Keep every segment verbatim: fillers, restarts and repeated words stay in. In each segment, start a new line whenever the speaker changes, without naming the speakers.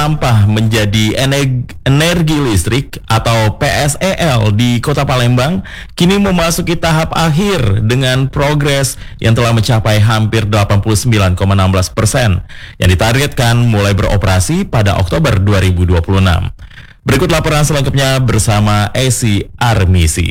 sampah menjadi energi listrik atau P S E L di Kota Palembang kini memasuki tahap akhir dengan progres yang telah mencapai hampir delapan puluh sembilan koma satu enam persen yang ditargetkan mulai beroperasi pada Oktober dua ribu dua puluh enam. Berikut laporan selengkapnya bersama Esi Armisi.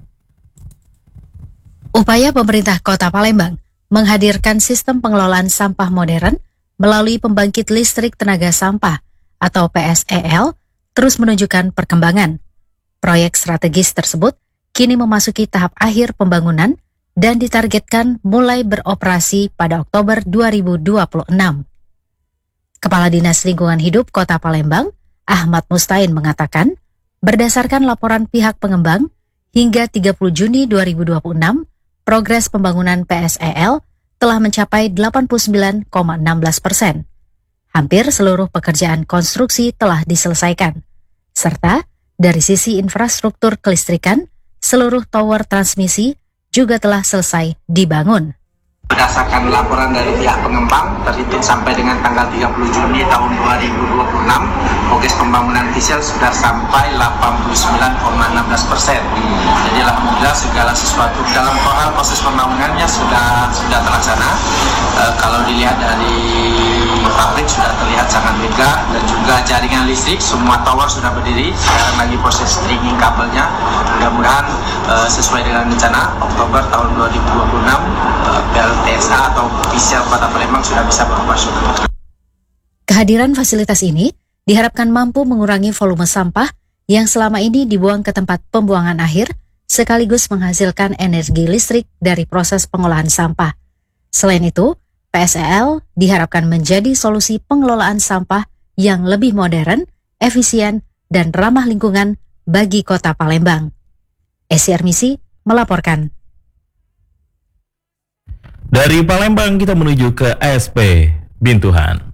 Upaya pemerintah Kota Palembang menghadirkan sistem pengelolaan sampah modern melalui pembangkit listrik tenaga sampah atau P S E L terus menunjukkan perkembangan. Proyek strategis tersebut kini memasuki tahap akhir pembangunan dan ditargetkan mulai beroperasi pada Oktober dua ribu dua puluh enam. Kepala Dinas Lingkungan Hidup Kota Palembang, Ahmad Mustain mengatakan, berdasarkan laporan pihak pengembang, hingga tiga puluh Juni dua ribu dua puluh enam, progres pembangunan P S E L telah mencapai delapan puluh sembilan koma satu enam persen. Hampir seluruh pekerjaan konstruksi telah diselesaikan. Serta, dari sisi infrastruktur kelistrikan, seluruh tower transmisi juga telah selesai dibangun.
Berdasarkan laporan dari pihak pengembang, terhitung sampai dengan tanggal tiga puluh Juni tahun dua ribu dua puluh enam, progres pembangunan T-Cell sudah sampai delapan puluh sembilan koma satu enam persen. Jadi alhamdulillah segala sesuatu dalam hal proses pembangunannya sudah sudah terlaksana. E, kalau dilihat dari pabrik sudah terlihat sangat megah, dan juga jaringan listrik semua tower sudah berdiri. Sekarang lagi proses stringing kabelnya. Mudah-mudahan e, sesuai dengan rencana Oktober tahun dua ribu dua puluh enam e, P L T S A atau T-Cell Kota Palembang sudah bisa beroperasi.
Kehadiran fasilitas ini diharapkan mampu mengurangi volume sampah yang selama ini dibuang ke tempat pembuangan akhir, sekaligus menghasilkan energi listrik dari proses pengolahan sampah. Selain itu, P S E L diharapkan menjadi solusi pengelolaan sampah yang lebih modern, efisien, dan ramah lingkungan bagi Kota Palembang. Esi Armisi melaporkan.
Dari Palembang kita menuju ke A S P Bintuhan.